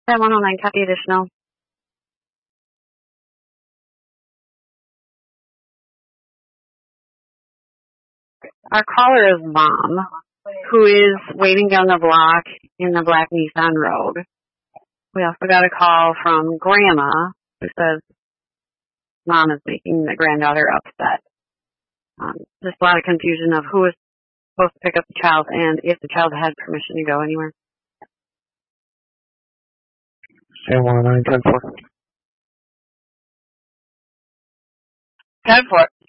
At 109, copy additional. Our caller is Mom, who is waiting down the block in the black Nissan Rogue. We also got a call from Grandma, who says Mom is making the granddaughter upset. Just a lot of confusion of who is supposed to pick up the child and if the child had permission to go anywhere. Sam 109, 10-4. 10-4.